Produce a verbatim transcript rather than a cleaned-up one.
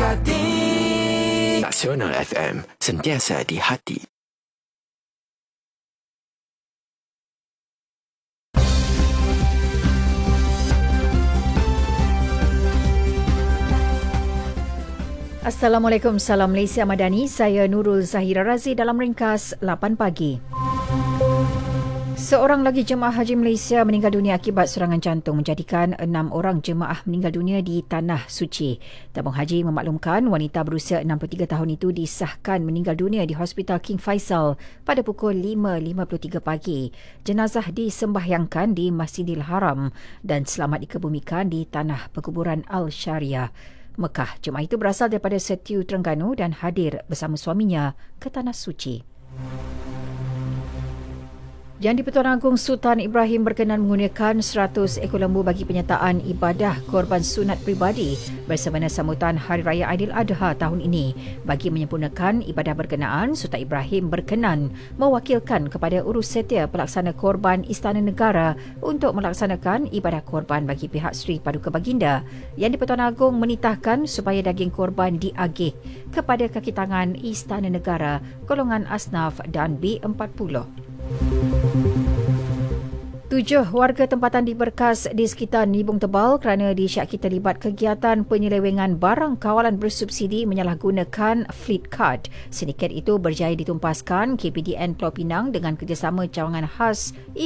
hati. Nasional F M, sentiasa di hati. Assalamualaikum, salam Malaysia Madani. Saya Nurul Zahira Razi dalam ringkas lapan pagi. Seorang lagi jemaah haji Malaysia meninggal dunia akibat serangan jantung, menjadikan enam orang jemaah meninggal dunia di Tanah Suci. Tabung Haji memaklumkan wanita berusia enam puluh tiga tahun itu disahkan meninggal dunia di Hospital King Faisal pada pukul lima lima puluh tiga pagi. Jenazah disembahyangkan di Masjidil Haram dan selamat dikebumikan di Tanah Perkuburan Al-Syariah, Mekah. Jemaah itu berasal daripada Setiu, Terengganu dan hadir bersama suaminya ke Tanah Suci. Yang di-Pertuan Agong Sultan Ibrahim berkenan menggunakan seratus ekor lembu bagi penyertaan ibadah korban sunat peribadi bersama sambutan Hari Raya Aidiladha tahun ini. Bagi menyempurnakan ibadah berkenaan, Sultan Ibrahim berkenan mewakilkan kepada urus setia pelaksana korban Istana Negara untuk melaksanakan ibadah korban bagi pihak Sri Paduka Baginda. Yang di-Pertuan Agong menitahkan supaya daging korban diagih kepada kaki tangan Istana Negara, golongan asnaf dan B empat puluh. Tujuh warga tempatan diberkas di sekitar Nibung Tebal kerana disyaki terlibat kegiatan penyelewengan barang kawalan bersubsidi menyalahgunakan Fleet Card. Sindiket itu berjaya ditumpaskan K P D N Pulau Pinang dengan kerjasama cawangan khas